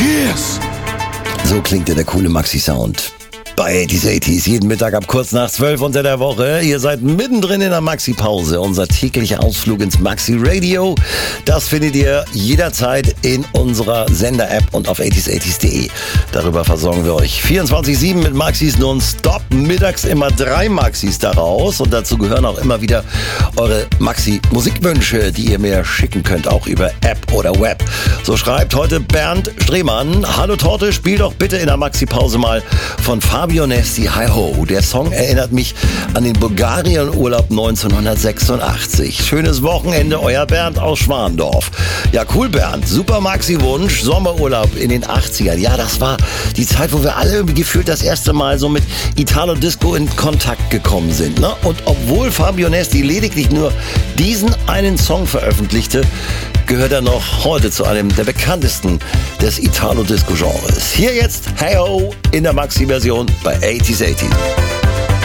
Cheers! So klingt der coole Maxi-Sound. Bei 80s, jeden Mittag ab kurz nach 12 unter der Woche. Ihr seid mittendrin in der Maxi-Pause. Unser täglicher Ausflug ins Maxi-Radio. Das findet ihr jederzeit in unserer Sender-App und auf 80s80s.de. Darüber versorgen wir euch 24/7 mit Maxis nonstop. Mittags immer 3 Maxis daraus. Und dazu gehören auch immer wieder eure Maxi-Musikwünsche, die ihr mir schicken könnt, auch über App oder Web. So schreibt heute Bernd Strehmann: Hallo Torte, spiel doch bitte in der Maxi-Pause mal von Fabio Nesti, Hi Ho. Der Song erinnert mich an den Bulgarien-Urlaub 1986. Schönes Wochenende, euer Bernd aus Schwandorf. Ja, cool, Bernd. Super Maxi-Wunsch. Sommerurlaub in den 80ern. Ja, das war die Zeit, wo wir alle irgendwie gefühlt das erste Mal so mit Italo-Disco in Kontakt gekommen sind. Ne? Und obwohl Fabio Nesti lediglich nur diesen einen Song veröffentlichte, gehört er noch heute zu einem der bekanntesten des Italo-Disco-Genres. Hier jetzt Hey Ho in der Maxi-Version bei 80s80.